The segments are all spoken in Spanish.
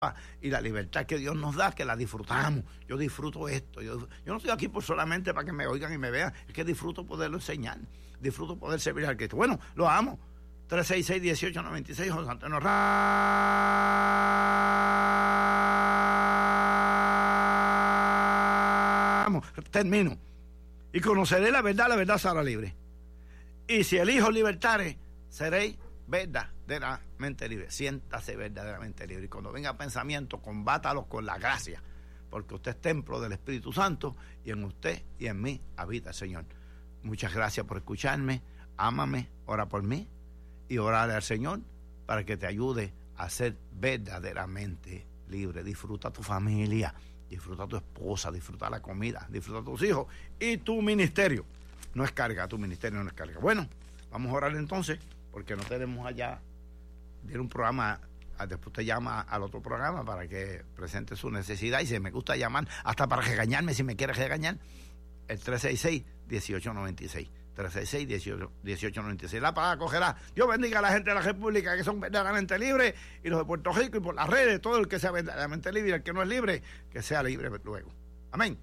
y la libertad que Dios nos da, que la disfrutamos. Yo disfruto esto. Yo no estoy aquí solamente para que me oigan y me vean, es que disfruto poderlo enseñar, disfruto poder servir al Cristo. Bueno, lo amo. 366-1896, José Antonio Ramos. Termino. Y conoceré la verdad os hará libre. Y si el Hijo libertare, seréis verdaderamente libre. Siéntase verdaderamente libre. Y cuando venga pensamiento, combátalos con la gracia, porque usted es templo del Espíritu Santo y en usted y en mí habita el Señor. Muchas gracias por escucharme. Ámame, ora por mí y orale al Señor para que te ayude a ser verdaderamente libre. Disfruta tu familia, disfruta tu esposa, disfruta la comida, disfruta tus hijos y tu ministerio. No es carga, tu ministerio no es carga. Bueno, vamos a orar entonces, porque no tenemos allá, viene un programa, después usted llama al otro programa para que presente su necesidad, y si me gusta llamar, hasta para regañarme, si me quiere regañar, el 366-1896. 366-1896. La palabra cogerá. Dios bendiga a la gente de la República que son verdaderamente libres, y los de Puerto Rico, y por las redes, todo el que sea verdaderamente libre, y el que no es libre, que sea libre luego. Amén.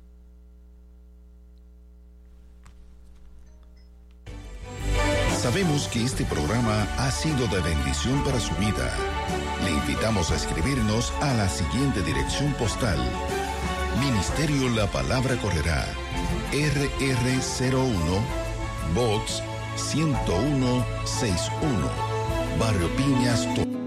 Sabemos que este programa ha sido de bendición para su vida. Le invitamos a escribirnos a la siguiente dirección postal: Ministerio La Palabra Correrá, RR01, Box 10161, Barrio Piñas,